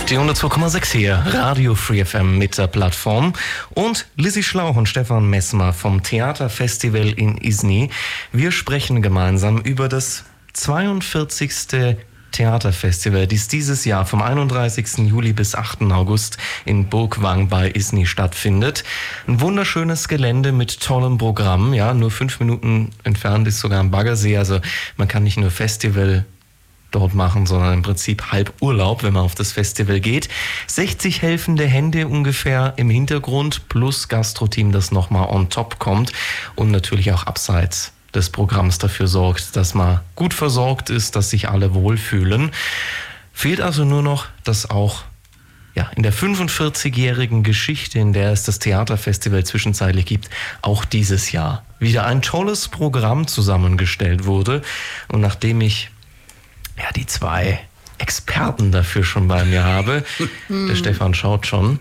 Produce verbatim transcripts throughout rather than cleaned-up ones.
Die hundertzwei Komma sechs hier, Radio Free F M mit der Plattform und Lizzie Schlauch und Stefan Messmer vom Theaterfestival in Izny. Wir sprechen gemeinsam über das zweiundvierzigste Theaterfestival, das dieses Jahr vom einunddreißigsten Juli bis achten August in Burg Wang bei Izny stattfindet. Ein wunderschönes Gelände mit tollem Programm, ja, nur fünf Minuten entfernt ist sogar ein Baggersee, also man kann nicht nur Festival dort machen, sondern im Prinzip halb Urlaub, wenn man auf das Festival geht. sechzig helfende Hände ungefähr im Hintergrund plus Gastro-Team, das nochmal on top kommt und natürlich auch abseits des Programms dafür sorgt, dass man gut versorgt ist, dass sich alle wohlfühlen. Fehlt also nur noch, dass auch ja, in der fünfundvierzigjährigen Geschichte, in der es das Theaterfestival zwischenzeitlich gibt, auch dieses Jahr wieder ein tolles Programm zusammengestellt wurde. Und nachdem ich ja, die zwei Experten dafür schon bei mir habe. Der Stefan schaut schon.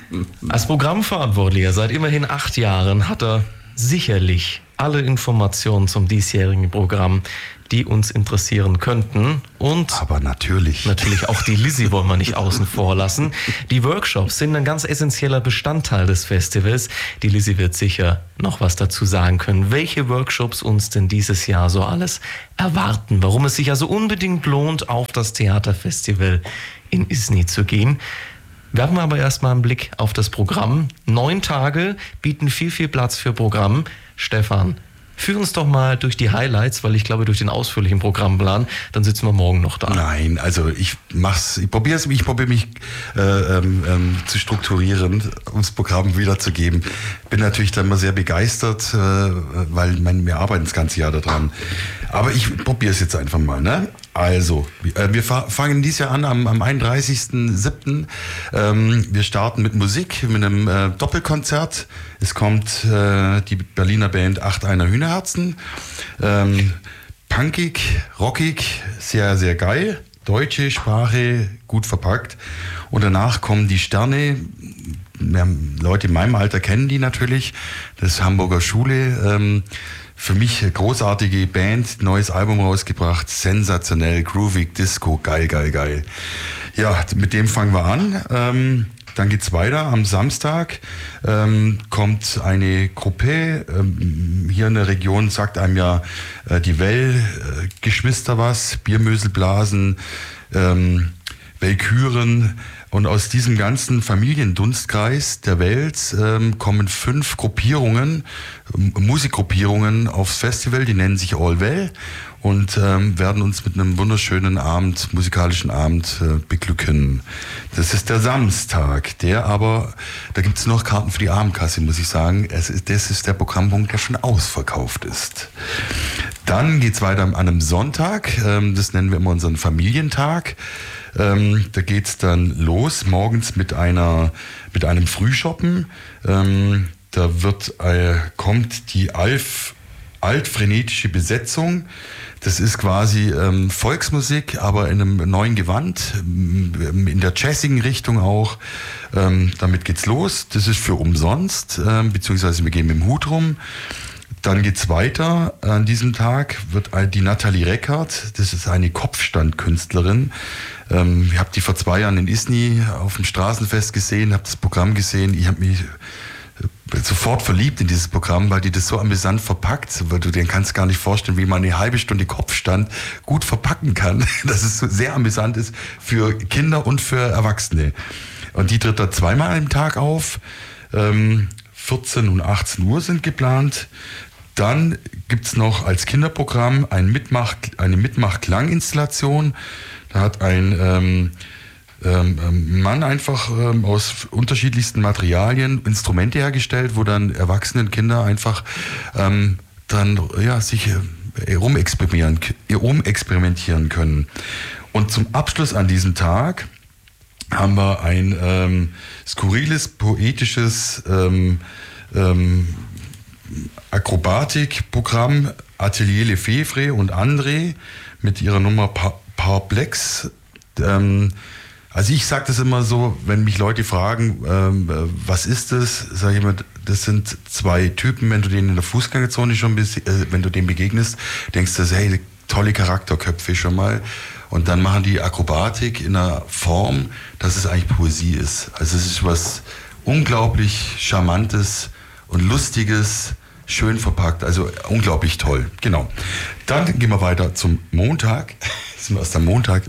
Als Programmverantwortlicher seit immerhin acht Jahren hat er sicherlich alle Informationen zum diesjährigen Programm, die uns interessieren könnten. Und aber natürlich. Natürlich auch die Lizzie wollen wir nicht außen vor lassen. Die Workshops sind ein ganz essentieller Bestandteil des Festivals. Die Lizzie wird sicher noch was dazu sagen können, welche Workshops uns denn dieses Jahr so alles erwarten. Warum es sich also unbedingt lohnt, auf das Theaterfestival in Izny zu gehen. Werfen wir aber erstmal einen Blick auf das Programm. Neun Tage bieten viel, viel Platz für Programm. Stefan, führ uns doch mal durch die Highlights, weil ich glaube, durch den ausführlichen Programmplan, dann sitzen wir morgen noch da. Nein, also ich mach's, ich probiere es, ich probiere mich äh, ähm, zu strukturieren, um das Programm wiederzugeben. Bin natürlich dann immer sehr begeistert, äh, weil mein, wir arbeiten das ganze Jahr daran. Aber ich probiere es jetzt einfach mal, ne? Also, äh, wir fa- fangen dieses Jahr an am, am einunddreißigsten siebten Ähm, wir starten mit Musik, mit einem äh, Doppelkonzert. Es kommt äh, die Berliner Band Acht Einer Hühnerherzen. Ähm, punkig, rockig, sehr, sehr geil. Deutsche Sprache, gut verpackt. Und danach kommen die Sterne. Wir haben Leute in meinem Alter kennen die natürlich. Das ist Hamburger Schule. Ähm, Für mich eine großartige Band, neues Album rausgebracht, sensationell, groovig, Disco, geil, geil, geil. Ja, mit dem fangen wir an. Ähm, dann geht's weiter. Am Samstag ähm, kommt eine Gruppe. Ähm, hier in der Region sagt einem ja äh, die Well-Geschwister was, Biermöselblasen, ähm, Walküren. Und aus diesem ganzen Familiendunstkreis der Welt ähm, kommen fünf Gruppierungen, ähm, Musikgruppierungen aufs Festival, die nennen sich All Well und ähm, werden uns mit einem wunderschönen Abend, musikalischen Abend äh, beglücken. Das ist der Samstag, der aber, da gibt es noch Karten für die Abendkasse, muss ich sagen. Es ist, das ist der Programmpunkt, der schon ausverkauft ist. Dann geht's weiter an einem Sonntag, ähm, das nennen wir immer unseren Familientag. Ähm, da geht's dann los, morgens mit einer mit einem Frühschoppen. Ähm, da wird äh, kommt die Alf, altfrenetische Besetzung. Das ist quasi ähm, Volksmusik, aber in einem neuen Gewand, in der jazzigen Richtung auch. Ähm, damit geht's los. Das ist für umsonst, ähm, beziehungsweise wir gehen mit dem Hut rum. Dann geht's weiter. An diesem Tag wird die Nathalie Reckert, das ist eine Kopfstandkünstlerin. Ähm, ich habe die vor zwei Jahren in Izny auf dem Straßenfest gesehen, habe das Programm gesehen. Ich habe mich sofort verliebt in dieses Programm, weil die das so amüsant verpackt, weil du dir kannst gar nicht vorstellen, wie man eine halbe Stunde Kopfstand gut verpacken kann, dass es so sehr amüsant ist für Kinder und für Erwachsene. Und die tritt da zweimal am Tag auf. Ähm, vierzehn und achtzehn Uhr sind geplant. Dann gibt's noch als Kinderprogramm ein Mitmach, eine Mitmach-Klanginstallation. Da hat ein ähm, ähm, Mann einfach ähm, aus unterschiedlichsten Materialien Instrumente hergestellt, wo dann Erwachsene und Kinder einfach ähm, dann ja, sich äh, rumexperimentieren, rumexperimentieren können. Und zum Abschluss an diesem Tag haben wir ein ähm, skurriles, poetisches ähm, ähm, Akrobatikprogramm Atelier Lefevre und André mit ihrer Nummer pa- Parplex. Ähm, also ich sage das immer so, wenn mich Leute fragen, ähm, was ist das, sage ich immer, das sind zwei Typen, wenn du denen in der Fußgängerzone schon bist, äh, wenn du denen begegnest, denkst du, hey, tolle Charakterköpfe schon mal. Und dann machen die Akrobatik in einer Form, dass es eigentlich Poesie ist. Also es ist was unglaublich Charmantes und Lustiges, schön verpackt, also unglaublich toll. Genau. Dann gehen wir weiter zum Montag. Sind wir erst am Montag?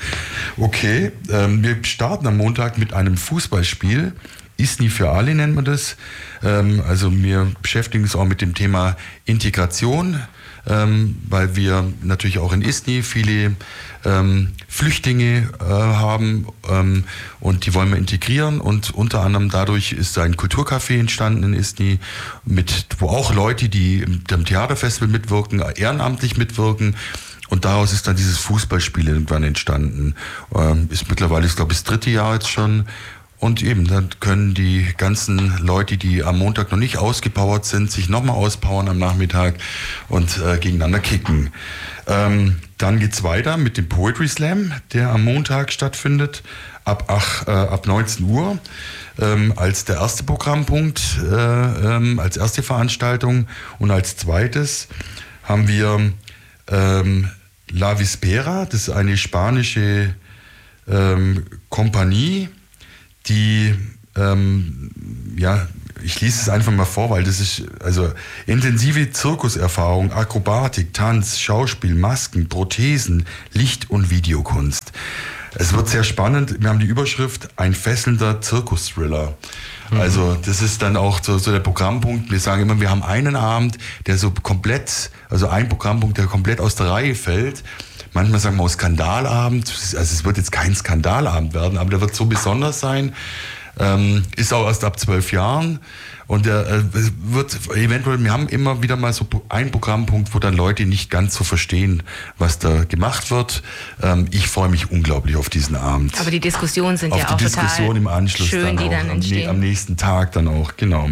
Okay, ähm, wir starten am Montag mit einem Fußballspiel. ISNI für alle nennt man das. Ähm, also wir beschäftigen uns auch mit dem Thema Integration, ähm, weil wir natürlich auch in ISNI viele ähm, Flüchtlinge äh, haben ähm, und die wollen wir integrieren, und unter anderem dadurch ist ein Kulturcafé entstanden in ISNI, mit, wo auch Leute, die im, im Theaterfestival mitwirken, ehrenamtlich mitwirken. Und daraus ist dann dieses Fußballspiel irgendwann entstanden. Ähm, ist mittlerweile, ich glaube, das dritte Jahr jetzt schon. Und eben, dann können die ganzen Leute, die am Montag noch nicht ausgepowert sind, sich nochmal auspowern am Nachmittag und äh, gegeneinander kicken. Ähm, dann geht's weiter mit dem Poetry Slam, der am Montag stattfindet, ab, ach, äh, ab neunzehn Uhr. Ähm, als der erste Programmpunkt, äh, ähm, als erste Veranstaltung. Und als zweites haben wir ähm, La Vispera, das ist eine spanische ähm, Kompanie, die, ähm, ja, ich lese es einfach mal vor, weil das ist, also intensive Zirkuserfahrung, Akrobatik, Tanz, Schauspiel, Masken, Prothesen, Licht- und Videokunst. Es wird sehr spannend. Wir haben die Überschrift ein fesselnder Zirkus-Thriller. Mhm. Also das ist dann auch so, so der Programmpunkt. Wir sagen immer, wir haben einen Abend, der so komplett, also ein Programmpunkt, der komplett aus der Reihe fällt. Manchmal sagen wir auch Skandalabend. Also es wird jetzt kein Skandalabend werden, aber der wird so besonders sein. Ähm, ist auch erst ab zwölf Jahren. Und der äh, wird eventuell, wir haben immer wieder mal so einen Programmpunkt, wo dann Leute nicht ganz so verstehen, was da gemacht wird. Ähm, ich freue mich unglaublich auf diesen Abend. Aber die Diskussionen sind auf ja die auch Diskussion total im Anschluss schön, dann die auch, dann entstehen. Am, am nächsten Tag dann auch, genau.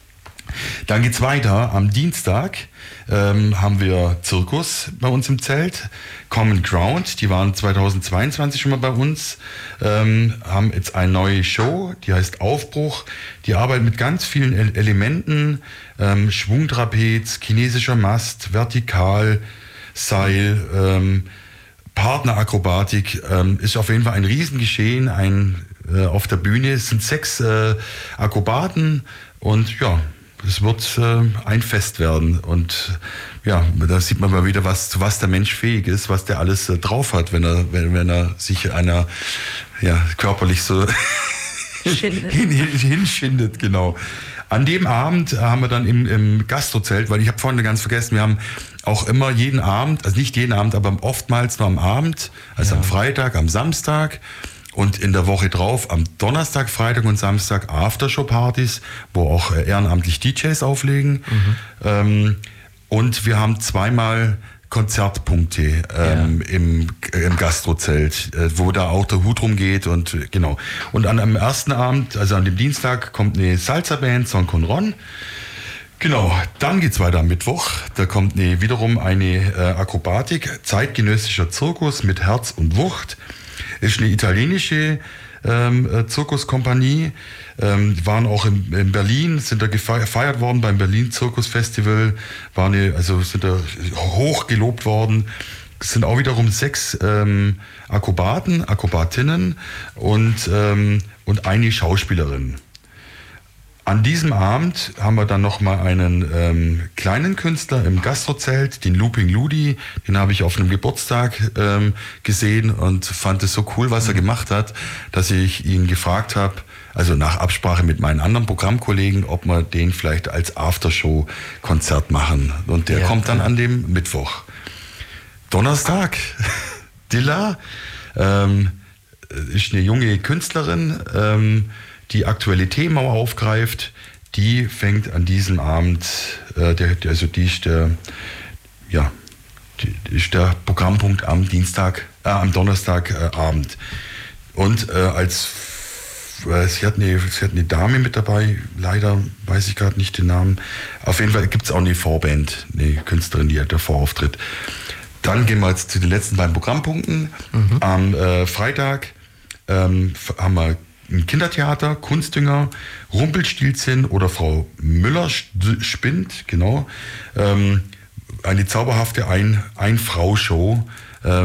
Dann geht's weiter. Am Dienstag ähm, haben wir Zirkus bei uns im Zelt. Common Ground, die waren zweitausendzweiundzwanzig schon mal bei uns, ähm, haben jetzt eine neue Show, die heißt Aufbruch. Die arbeiten mit ganz vielen e- Elementen, ähm, Schwungtrapez, chinesischer Mast, Vertikal, Seil, ähm, Partnerakrobatik. Ähm, ist auf jeden Fall ein Riesengeschehen, ein, äh, auf der Bühne. Es sind sechs äh, Akrobaten und ja, es wird äh, ein Fest werden. Und ja, da sieht man mal wieder, was, zu was der Mensch fähig ist, was der alles äh, drauf hat, wenn er, wenn, wenn er sich einer ja, körperlich so hin, hin, hinschindet, genau. An dem Abend haben wir dann im, im Gastrozelt, weil ich habe vorhin ganz vergessen, wir haben auch immer jeden Abend, also nicht jeden Abend, aber oftmals nur am Abend, also ja. am Freitag, am Samstag. Und in der Woche drauf, am Donnerstag, Freitag und Samstag Aftershow-Partys, wo auch ehrenamtlich D Js auflegen. Mhm. Ähm, und wir haben zweimal Konzertpunkte ähm, ja. im, im Gastrozelt, äh, wo da auch der Hut rumgeht und genau. Und an am ersten Abend, also an dem Dienstag, kommt eine Salsa-Band, Son con Ron. Genau, dann geht's weiter am Mittwoch. Da kommt eine, wiederum eine äh, Akrobatik, zeitgenössischer Zirkus mit Herz und Wucht. Ist eine italienische ähm, Zirkuskompanie. Ähm, die waren auch in, in Berlin, sind da gefeiert worden beim Berlin Zirkus Festival, waren eine, also sind da hoch gelobt worden. Es sind auch wiederum sechs ähm, Akrobaten, Akrobatinnen und, ähm, und eine Schauspielerin. An diesem Abend haben wir dann nochmal einen ähm, kleinen Künstler im Gastrozelt, den Looping Ludi. Den habe ich auf einem Geburtstag ähm, gesehen und fand es so cool, was er gemacht hat, dass ich ihn gefragt habe, also nach Absprache mit meinen anderen Programmkollegen, ob wir den vielleicht als Aftershow-Konzert machen. Und der ja, kommt dann an dem Mittwoch. Donnerstag, Dilla, ähm, ist eine junge Künstlerin, ähm, die aktuelle Themen aufgreift, die fängt an diesem Abend, äh, der, der, also die ist der, ja, die, die ist der Programmpunkt am Dienstag, äh, am Donnerstagabend. Äh, Und äh, als äh, sie, hat eine, sie hat eine Dame mit dabei, leider weiß ich gerade nicht den Namen. Auf jeden Fall gibt es auch eine Vorband, eine Künstlerin, die davor auftritt. Dann gehen wir jetzt zu den letzten beiden Programmpunkten. Mhm. Am äh, Freitag ähm, haben wir ein Kindertheater, Kunstdünger, Rumpelstilzchen oder Frau Müller spinnt, genau. Ähm, eine zauberhafte Ein- Ein-Frau-Show ähm,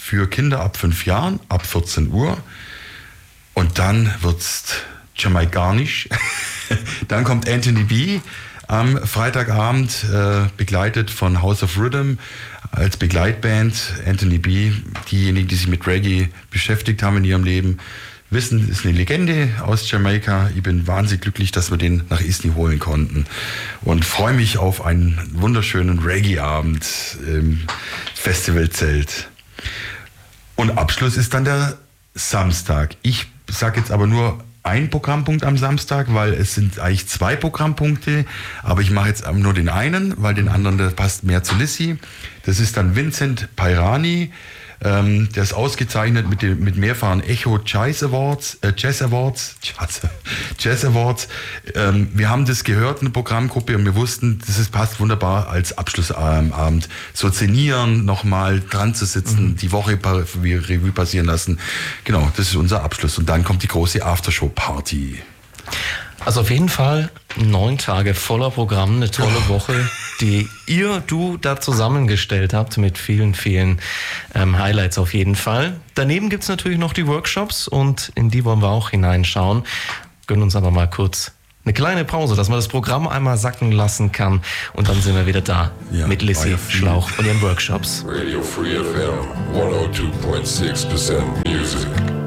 für Kinder ab fünf Jahren, ab vierzehn Uhr. Und dann wird's jamaikanisch. Dann kommt Anthony B. am Freitagabend, äh, begleitet von House of Rhythm als Begleitband. Anthony B., diejenigen, die sich mit Reggae beschäftigt haben in ihrem Leben, wissen, ist eine Legende aus Jamaika. Ich bin wahnsinnig glücklich, dass wir den nach Isny holen konnten und freue mich auf einen wunderschönen Reggae-Abend im Festivalzelt. Und Abschluss ist dann der Samstag. Ich sage jetzt aber nur ein Programmpunkt am Samstag, weil es sind eigentlich zwei Programmpunkte, aber ich mache jetzt nur den einen, weil den anderen, der passt mehr zu Lissy. Das ist dann Vincent Pairani. Ähm, der ist ausgezeichnet mit, dem, mit mehrfachen Echo Jazz Awards, äh, Jazz Awards, Jazz, Jazz Awards. Ähm, wir haben das gehört, eine Programmgruppe, und wir wussten, das ist, passt wunderbar als Abschlussabend. So szenieren, nochmal dran zu sitzen, mhm. die Woche Revue passieren lassen. Genau, das ist unser Abschluss. Und dann kommt die große Aftershow-Party. Also auf jeden Fall neun Tage voller Programm, eine tolle oh. Woche, die ihr, du da zusammengestellt habt mit vielen, vielen ähm, Highlights auf jeden Fall. Daneben gibt's natürlich noch die Workshops und in die wollen wir auch hineinschauen. Gönnen uns aber mal kurz eine kleine Pause, dass man das Programm einmal sacken lassen kann und dann sind wir wieder da ja, mit Lissy Schlauch und ihren Workshops. Radio Free F M one oh two point six percent Music.